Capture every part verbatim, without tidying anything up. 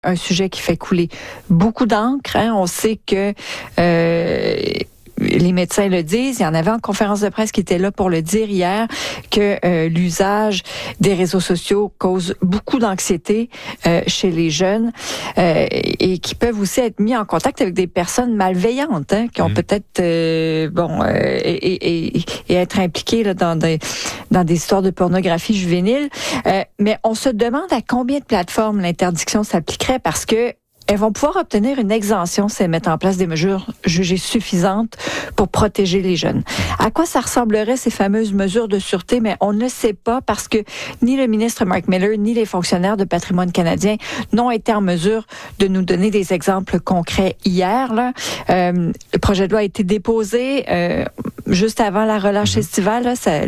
un sujet qui fait couler beaucoup d'encre. Hein. On sait que euh, les médecins le disent. Il y en avait en conférence de presse qui était là pour le dire hier, que euh, l'usage des réseaux sociaux cause beaucoup d'anxiété euh, chez les jeunes euh, et qui peuvent aussi être mis en contact avec des personnes malveillantes, hein, qui ont mmh. peut-être euh, bon euh, et, et, et être impliquées là, dans des dans des histoires de pornographie juvénile. Euh, mais on se demande à combien de plateformes l'interdiction s'appliquerait, parce que elles vont pouvoir obtenir une exemption si elles mettent en place des mesures jugées suffisantes pour protéger les jeunes. À quoi ça ressemblerait, ces fameuses mesures de sûreté? Mais on ne sait pas, parce que ni le ministre Mark Miller, ni les fonctionnaires de Patrimoine canadien n'ont été en mesure de nous donner des exemples concrets hier. Là. Euh, le projet de loi a été déposé euh, juste avant la relâche estivale. Là, ça,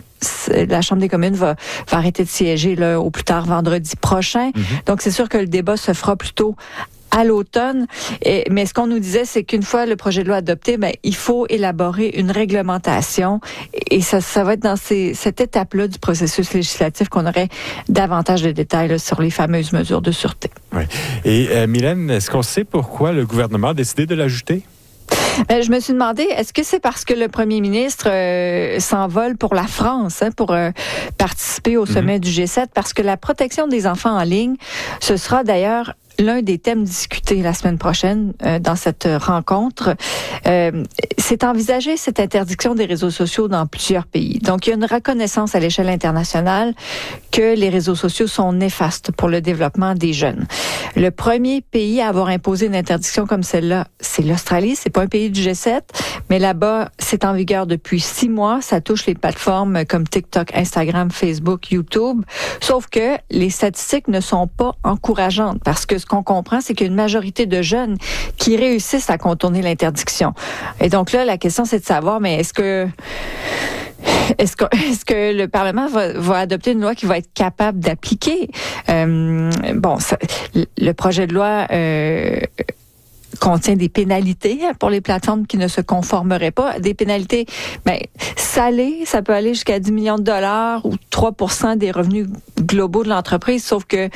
la Chambre des communes va, va arrêter de siéger là, au plus tard vendredi prochain. Mm-hmm. Donc, c'est sûr que le débat se fera plutôt à l'automne. Et, mais ce qu'on nous disait, c'est qu'une fois le projet de loi adopté, ben, il faut élaborer une réglementation. Et ça, ça va être dans ces, cette étape-là du processus législatif qu'on aurait davantage de détails là, sur les fameuses mesures de sûreté. Oui. Et euh, Mylène, est-ce qu'on sait pourquoi le gouvernement a décidé de l'ajouter? Euh, je me suis demandé, est-ce que c'est parce que le premier ministre euh, s'envole pour la France, hein, pour euh, participer au sommet mm-hmm. du G sept? Parce que la protection des enfants en ligne, ce sera d'ailleurs l'un des thèmes discutés la semaine prochaine euh, dans cette rencontre. Euh, c'est envisagé, cette interdiction des réseaux sociaux dans plusieurs pays. Donc, il y a une reconnaissance à l'échelle internationale que les réseaux sociaux sont néfastes pour le développement des jeunes. Le premier pays à avoir imposé une interdiction comme celle-là, c'est l'Australie. C'est pas un pays du G sept, mais là-bas, c'est en vigueur depuis six mois. Ça touche les plateformes comme TikTok, Instagram, Facebook, YouTube. Sauf que les statistiques ne sont pas encourageantes, parce que ce qu'on comprend, c'est qu'il y a une majorité de jeunes qui réussissent à contourner l'interdiction. Et donc là, la question, c'est de savoir, mais est-ce que Est-ce que, est-ce que le Parlement va, va adopter une loi qui va être capable d'appliquer? Euh, bon, ça, le projet de loi euh, contient des pénalités pour les plateformes qui ne se conformeraient pas. Des pénalités, ben, salées, ça peut aller jusqu'à dix millions de dollars ou trois pour cent des revenus globaux de l'entreprise, sauf que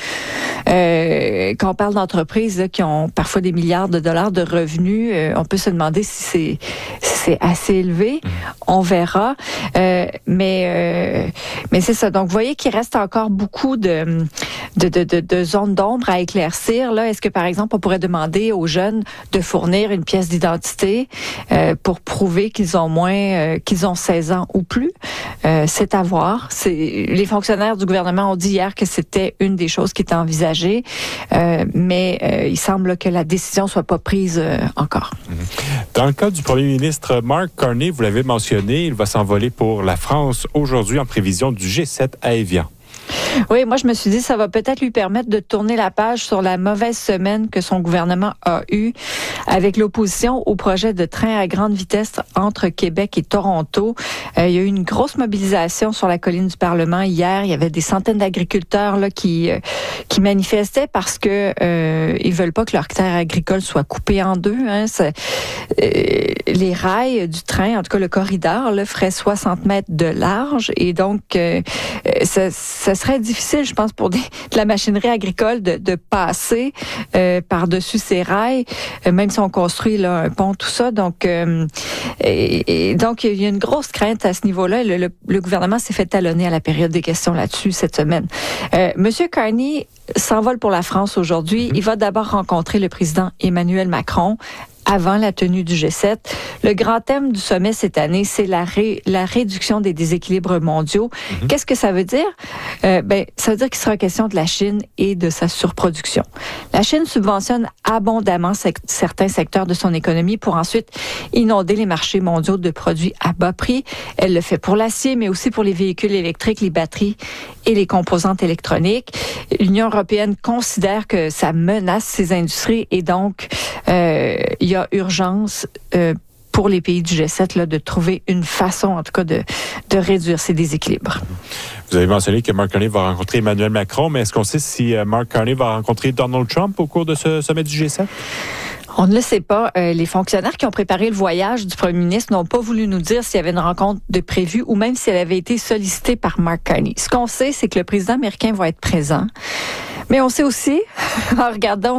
euh, quand on parle d'entreprises là, qui ont parfois des milliards de dollars de revenus, euh, on peut se demander si c'est, si c'est assez élevé. On verra. Euh, mais euh, mais c'est ça. Donc, vous voyez qu'il reste encore beaucoup de, de, de, de, de zones d'ombre à éclaircir. Là, est-ce que, par exemple, on pourrait demander aux jeunes de fournir une pièce d'identité euh, pour prouver qu'ils ont moins, euh, qu'ils ont seize ans ou plus? Euh, c'est à voir. C'est, les fonctionnaires du gouvernement ont dit hier que c'était une des choses qui était envisagée, euh, mais euh, il semble que la décision soit pas prise euh, encore. Dans le cas du premier ministre Mark Carney, vous l'avez mentionné, il va s'envoler pour la France aujourd'hui en prévision du G sept à Évian. Oui, moi je me suis dit ça va peut-être lui permettre de tourner la page sur la mauvaise semaine que son gouvernement a eue avec l'opposition au projet de train à grande vitesse entre Québec et Toronto. Euh, il y a eu une grosse mobilisation sur la colline du Parlement hier. Il y avait des centaines d'agriculteurs là qui euh, qui manifestaient parce que euh, ils veulent pas que leur terre agricole soit coupée en deux. Hein. C'est, euh, les rails du train, en tout cas le corridor, là, ferait soixante mètres de large et donc euh, ça, ça serait difficile, je pense, pour des, de la machinerie agricole de, de passer euh, par-dessus ces rails, euh, même si on construit là, un pont, tout ça. Donc, euh, et, et donc, il y a une grosse crainte à ce niveau-là. Le, le, le gouvernement s'est fait talonner à la période des questions là-dessus cette semaine. Euh, Monsieur Carney s'envole pour la France aujourd'hui. Mm-hmm. Il va d'abord rencontrer le président Emmanuel Macron avant la tenue du G sept. Le grand thème du sommet cette année, c'est la, ré, la réduction des déséquilibres mondiaux. Mm-hmm. Qu'est-ce que ça veut dire? Euh, ben, ça veut dire qu'il sera question de la Chine et de sa surproduction. La Chine subventionne abondamment sec- certains secteurs de son économie pour ensuite inonder les marchés mondiaux de produits à bas prix. Elle le fait pour l'acier, mais aussi pour les véhicules électriques, les batteries et les composantes électroniques. L'Union européenne considère que ça menace ces industries et donc euh, il y a urgence euh, pour les pays du G sept là, de trouver une façon, en tout cas, de, de réduire ces déséquilibres. Vous avez mentionné que Mark Carney va rencontrer Emmanuel Macron, mais est-ce qu'on sait si Mark Carney va rencontrer Donald Trump au cours de ce sommet du G sept? On ne le sait pas. Euh, les fonctionnaires qui ont préparé le voyage du premier ministre n'ont pas voulu nous dire s'il y avait une rencontre de prévue ou même si elle avait été sollicitée par Mark Carney. Ce qu'on sait, c'est que le président américain va être présent. Mais on sait aussi, en regardant